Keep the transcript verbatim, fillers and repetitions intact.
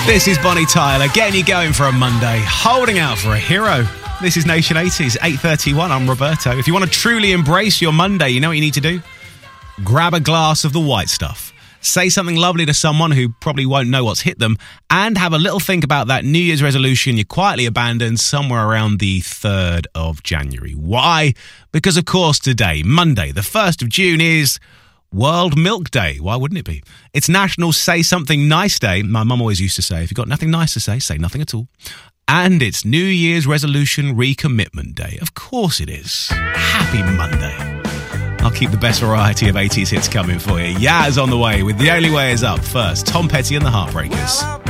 This is Bonnie Tyler, getting you going for a Monday, holding out for a hero. This is Nation eighties, eight thirty-one. I'm Roberto. If you want to truly embrace your Monday, you know what you need to do? Grab a glass of the white stuff. Say something lovely to someone who probably won't know what's hit them, and have a little think about that New Year's resolution you quietly abandoned somewhere around the third of January. Why? Because, of course, today, Monday, the first of June, is World Milk Day. Why wouldn't it be? It's National Say Something Nice Day. My mum always used to say, if you've got nothing nice to say, say nothing at all. And it's New Year's Resolution Recommitment Day. Of course it is. Happy Monday. I'll keep the best variety of eighties hits coming for you. Yaz on the way with The Only Way Is Up. First, Tom Petty and the Heartbreakers.